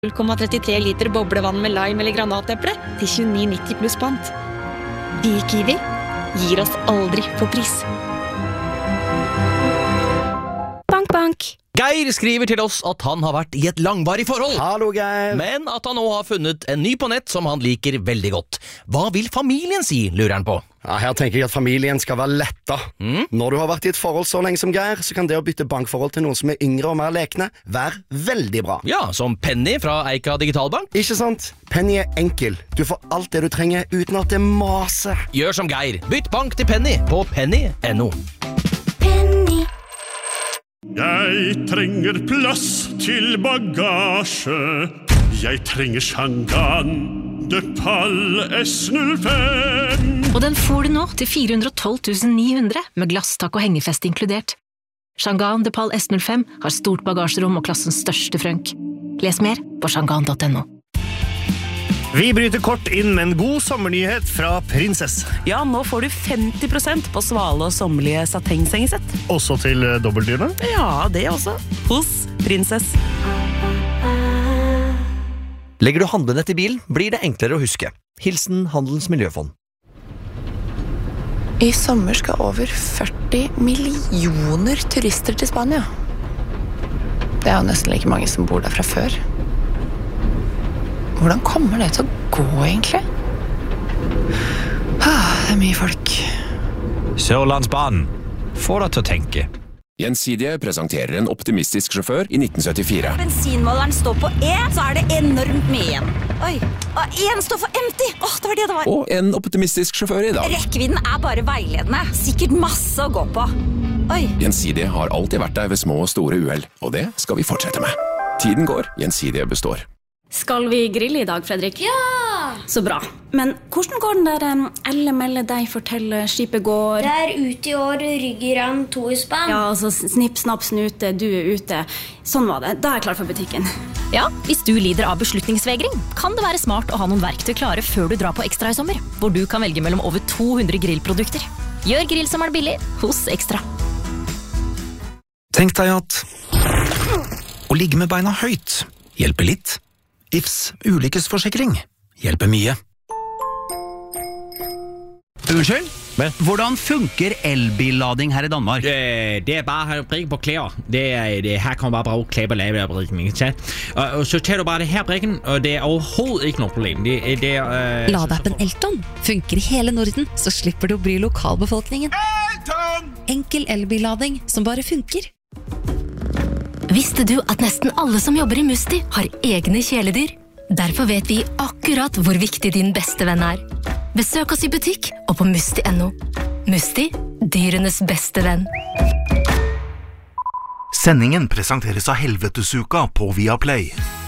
0,33 liter boblevann med lime eller granateple til 29,90 pluss pant. Vi i Kiwi gir oss aldri på pris. Bank, bank. Geir skriver til oss at han har vært i et langvarig forhold. Hallo, Geir. Men at han nå har funnet en ny på nett som han liker veldig godt. Hva vil familien si, lurer han på? Ja, her tenker jeg at familien skal være letta. Når du har vært i et forhold så lenge som Geir, så kan det å bytte bankforhold til noen som er yngre og mer lekne være veldig bra. Ja, som Penny fra Eika Digitalbank. Ikke sant? Penny er enkel. Du får alt det du trenger uten at det maser. Gjør som Geir. Bytt bank til Penny på penny.no. Jeg trenger plass til bagasje. Jeg trenger Shangan de Pal S05. Og den får du nå til 412 900 med glasstak og hengefest inkludert. Shangan de Pal S05 har stort bagasjerom og klassens største frønk. Les mer på shangan.no. Vi bryter kort inn med en god sommernyhet fra Prinsess. Ja, nå får du 50% på svale og sommerlige satengsengesett. Også til dobbeltdyne? Ja, det også. Hos Prinsess. Legger du handlenett i bilen, blir det enklere å huske. Hilsen Handelens Miljøfond. I sommer skal over 40 millioner turister til Spania. Det er jo nesten like mange som bor der fra før. Hvordan kommer det til å gå, egentlig? Det er mye folk. Sørlandsbanen. Få deg til å tenke. Gjensidige presenterer en optimistisk sjåfør i 1974. Bensinmåleren står på E, så er det enormt mye igjen. Oi, en står for empty. Det var det det var. Og en optimistisk sjåfør i dag. Rekkevidden er bare veiledende. Sikkert masse å gå på. Oi. Gjensidige har alltid vært der ved små og store uhell, og det skal vi fortsette med. Tiden går, Gjensidige består. Skal vi grille i dag, Fredrik? Ja! Så bra. Men hvordan går den der Elle melde deg fortelle skipet går? Det er ute i år, rygger han 2 i spann. Ja, altså snipp, snapp, snute, du er ute. Sånn var det. Da er jeg klar for butikken. Ja, hvis du lider av beslutningsvegring, kan det være smart å ha noen verktøy klare før du drar på Ekstra i sommer, hvor du kan velge mellom over 200 grillprodukter. Gjør grillsommeren billig hos Ekstra. Tenk deg at å ligge med beina høyt hjelper litt. Ifs ulykkesforsikring hjelper mye. Unnskyld? Hvordan funker elbillading her i Danmark? Det er bare at brikke på klær. Her kan man bare bruge klær på lavebrikken, ikke sant? Og så tager du bare det her brikken, og det er overhovedet ikke noe problem. Ladeappen Elton funker i hele Norden, så slipper du å bry lokalbefolkningen. Elton! Enkel elbillading som bare funker. Visste du at nesten alle som jobber i Musti har egne kjæledyr? Derfor vet vi akkurat hvor viktig din beste venn er. Besøk oss i butikk og på musti.no. Musti, dyrenes beste venn. Sendingen presenteres av Helvetesuka på Viaplay.